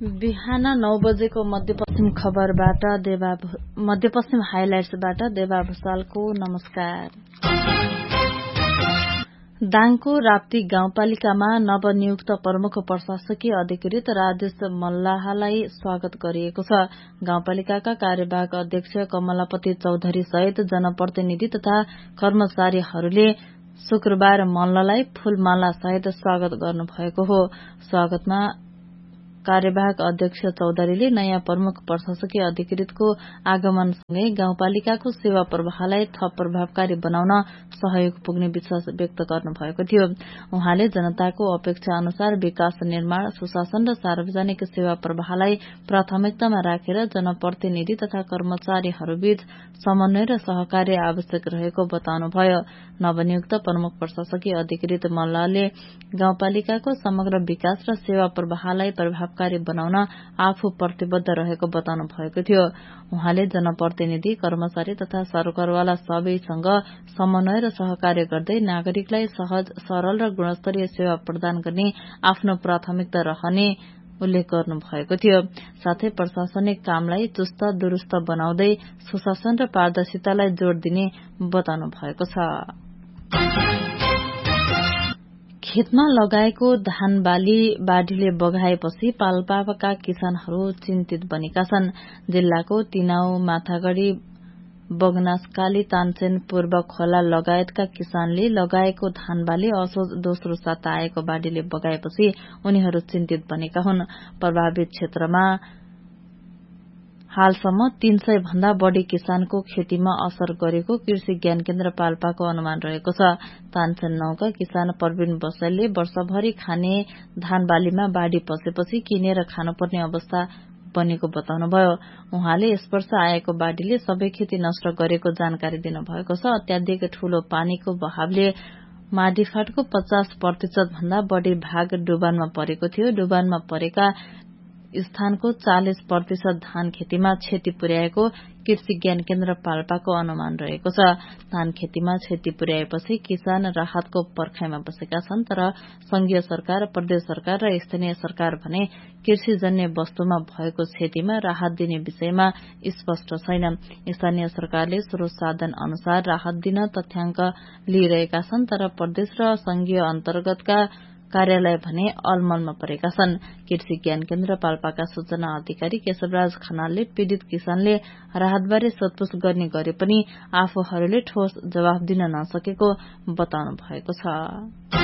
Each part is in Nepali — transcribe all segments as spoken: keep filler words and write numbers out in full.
बिहान नौ बजेको मध्यपश्चिम खबरबाट देवा मध्यपश्चिम हाइलाइट्सबाट देवा भूषालको नमस्कार। दाङको राप्ती गाउँपालिकामा नवनियुक्त प्रमुख प्रशासकीय अधिकृत राजेश मल्लाहलाई स्वागत गरिएको छ। गाउँपालिकाका कार्यवाहक अध्यक्ष कमलापति चौधरी सहित जनप्रतिनिधि तथा कर्मचारीहरूले शुक्रबार मल्ललाई फूलमाला सहित स्वागत गर्नुभएको हो। स्वागतमा कार्यवाहक अध्यक्ष चौधरीले नयाँ प्रमुख प्रशासकीय अधिकृतको आगमनसँगै गाउँपालिकाको सेवा प्रवाहलाई थप प्रभावकारी बनाउन सहयोग पुग्ने विश्वास व्यक्त गर्नुभएको थियो। उहाँले जनताको अपेक्षा अनुसार विकास, निर्माण, सुशासन र सार्वजनिक सेवा प्रवाहलाई प्राथमिकतामा राखेर जनप्रतिनिधि तथा कर्मचारीहरूबीच समन्वय र सहकार्य आवश्यक रहेको बताउनुभयो। नवनियुक्त प्रमुख प्रशासकीय अधिकृत मल्लले गाउँपालिकाको समग्र विकास र सेवा प्रवाहलाई प्रभावकारी बनाउन आफू प्रतिबद्ध रहेको बताउनु भएको थियो। उहाँले जनप्रतिनिधि, कर्मचारी तथा सरकारवाला सबैसँग समन्वय र सहकार्य गर्दै नागरिकलाई सहज, सरल र गुणस्तरीय सेवा प्रदान गर्ने आफ्नो प्राथमिकता रहने उल्लेख गर्नु भएको थियो। साथै प्रशासनिक कामलाई चुस्त दुरुस्त बनाउँदै सुशासन र पारदर्शितालाई जोड़ दिने बताउनु भएको छ। खेतमा लगाएको धान बाली बाढ़ीले बगाएपछि पाल्पाका किसानहरू चिन्तित बनेका छन्। जिल्लाको तिनाउ, माथागढ़ी, बगनासकाली, तानसेन, पूर्व खोला लगायतका किसानले लगाएको धान बाली असोज दोस्रो साता आएको बाढ़ीले बगाएपछि उनीहरू चिन्तित बनेका हुन्। प्रभावित क्षेत्रमा हालसम्म तीन सय भन्दा बढ़ी किसानको खेतीमा असर गरेको कृषि ज्ञान केन्द्र पाल्पाको अनुमान रहेको छ। तानसेन नौका किसान प्रवीण बसाइलले वर्षभरि खाने धान बालीमा बाढ़ी पसेपछि किनेर खानुपर्ने अवस्था बनेको बताउनुभयो। उहाँले यस वर्ष आएको बाढ़ीले सबै खेती नष्ट गरेको जानकारी दिनुभएको छ। अत्याधिक ठूलो पानीको बहावले माडीफाटको पचास प्रतिशत भन्दा बढ़ी भाग डुबानमा परेको थियो। डुबानमा परेका स्थानको चालिस प्रतिशत धान खेतीमा क्षति पुर्याएको कृषि ज्ञान केन्द्र पाल्पाको अनुमान रहेको छ। धान खेतीमा क्षति पुर्याएपछि किसान राहतको पर्खाइमा बसेका छन्, तर संघीय सरकार, प्रदेश सरकार र स्थानीय सरकार भने कृषिजन्य वस्तुमा भएको क्षतिमा राहत दिने विषयमा स्पष्ट छैन। स्थानीय सरकारले स्रोत साधन अनुसार राहत दिन तथ्याङ्क लिइरहेका छन्, तर प्रदेश र संघीय अन्तर्गतका कार्यालय भने अलमलमा परेका छन्। कृषि ज्ञान केन्द्र पाल्पाका सूचना अधिकारी केशवराज खनालले पीड़ित किसानले राहतबारे सोधपूछ गर्ने गरे पनि आफूहरूले ठोस जवाफ दिन नसकेको बताउनु भएको छ।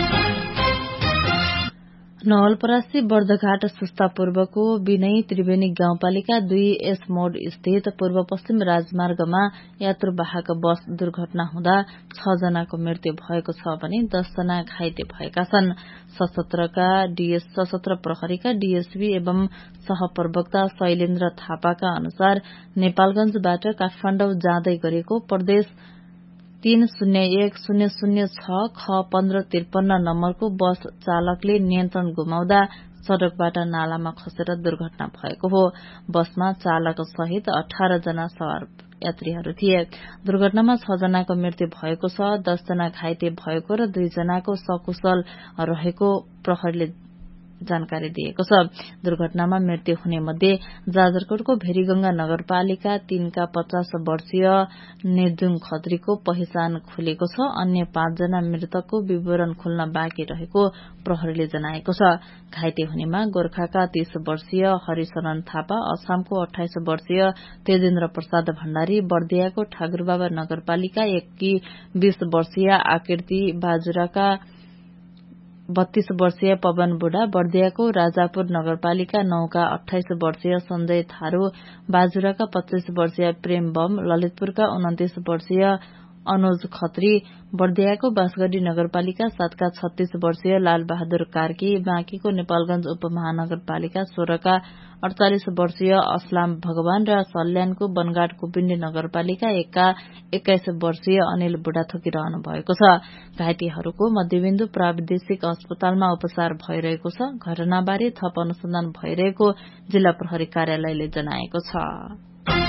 नवलपरासी, बर्दघाट, सुस्ता पूर्वको विनय त्रिवेणी गाउँपालिका दुई एस मोड स्थित पूर्व पश्चिम राजमार्गमा यात्रुवाहक बस दुर्घटना हुँदा छ जनाको मृत्यु भएको छ भने दस जना घाइते भएका छन्। सशस्त्रका डीएस सशस्त्र प्रहरीका डीएसपी एवं सहप्रवक्ता शैलेन्द्र थापाका अनुसार नेपालगंजबाट काठमाडौँ जाँदै गरेको प्रदेश तीन शून्य एक शून्य शून्य छ ख पन्ध्र त्रिपन्न नम्बरको बस चालकले नियन्त्रण गुमाउँदा सड़कबाट नालामा खसेर दुर्घटना भएको हो। बसमा चालक सहित अठार जना सवार यात्रीहरू थिए। दुर्घटनामा छ जनाको मृत्यु भएको छ, दस जना घाइते भएको र दुई जनाको सकुशल रहेको प्रहरीले जानकारी दिएको छ। दुर्घटनामा मृत्यु हुने मध्ये जाजरकोटको भेरीगंगा नगरपालिका तीनका पचास वर्षीय निर्जुङ खत्रीको पहिचान खुलेको छ। अन्य पाँचजना मृतकको विवरण खुल्न बाँकी रहेको प्रहरीले जनाएको छ। घाइते हुनेमा गोर्खाका तीस वर्षीय हरिशरण थापा, असमको अठाइस वर्षीय तेजेन्द्र प्रसाद भण्डारी, बर्दियाको ठाकुरबाबा नगरपालिका एककी बीस वर्षीय आकृति बाजुराका बत्तीस वर्षीय पवन बुढा, बर्दियाको राजापुर नगरपालिका नौका अठाइस वर्षीय संजय थारू, बाजुराका पच्चीस वर्षीय प्रेम बम, ललितपुरका उन्तीस वर्षीय अनुज खत्री, बर्दियाको बाँसगढ़ी नगरपालिका सातका छत्तीस वर्षीय लाल बहादुर कार्की, बाँकीको नेपालगंज उपमहानगरपालिका सोह्रका अड़चालिस वर्षीय असलाम भगवान र सल्यानको बनगाड कुपिण्डी नगरपालिका एकका एक्काइस वर्षीय अनिल बुढाथोकी रहनु भएको छ। घाइतेहरूको मध्यबिन्दु प्राविधिक अस्पतालमा उपचार भइरहेको छ। घटनाबारे थप अनुसन्धान भइरहेको जिल्ला प्रहरी कार्यालयले जनाएको छ।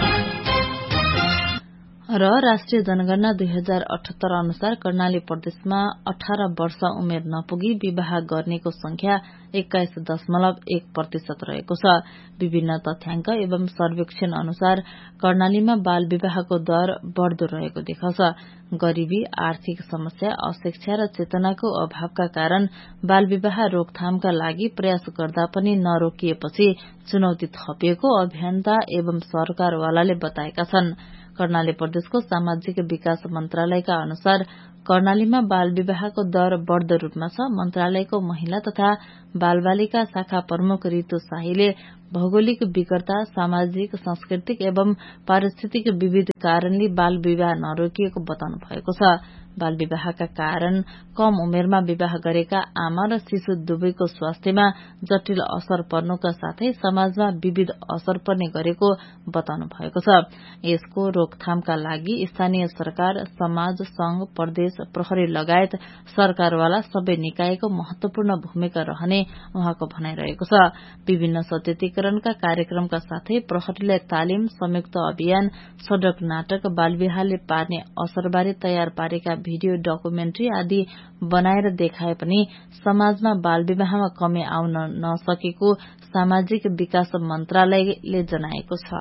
र राष्ट्रिय जनगणना दुई हजार अठहत्तर अनुसार कर्णाली प्रदेशमा अठार वर्ष उमेर नपुगी विवाह गर्नेको संख्या एक्काइस दशमलव एक प्रतिशत रहेको छ। विभिन्न तथ्याङ्क एवं सर्वेक्षण अनुसार कर्णालीमा बाल विवाहको दर बढ़दो रहेको देखाउँछ। गरीबी, आर्थिक समस्या, अशिक्षा र चेतनाको अभावका कारण बाल विवाह रोकथामका लागि प्रयास गर्दा पनि नरोकिएपछि चुनौती थपिएको अभियन्ता एवं सरकारवालाले बताएका छन्। कर्णाली प्रदेशको सामाजिक विकास मन्त्रालयका अनुसार कर्णालीमा बाल विवाहको दर बढ़दो रूपमा छ। मन्त्रालयको महिला तथा बालबालिका शाखा प्रमुख रितु शाहीले भौगोलिक विकटता, सामाजिक, सांस्कृतिक एवं पारिस्थितिक विविध कारणले बाल विवाह नरोकिएको बताउनु भएको छ। बाल विवाहका कारण कम उमेरमा विवाह गरेका आमा र शिशु दुवैको स्वास्थ्यमा जटिल असर पर्नुका साथै समाजमा विविध असर पर्ने गरेको बताउनु भएको छ। यसको रोकथामका लागि स्थानीय सरकार, समाज, संघ, प्रदेश, प्रहरी लगायत सरकारवाला सबै निकायको महत्वपूर्ण भूमिका रहने उहाँको भनाइरहेको छ। विभिन्न सचेतीकरणका कार्यक्रमका साथै प्रहरीलाई तालिम, संयुक्त अभियान, सड़क नाटक, बालविवाहले पार्ने असरबारे तयार पारेका भिडियो डकुमेन्ट्री आदि बनाएर देखाए पनि समाजमा बाल विवाहमा कमी आउन नसकेको सामाजिक विकास मन्त्रालयले जनाएको छ।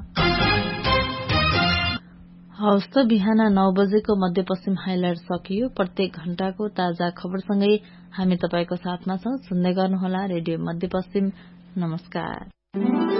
हवस् त बिहान नौ बजेको मध्यपश्चिम हाइलाइट सकियो। प्रत्येक घण्टाको ताजा खबरसँगै हामी तपाईको साथमा छौं। सुन्दै गर्नुहोला रेडियो मध्यपश्चिम। नमस्कार।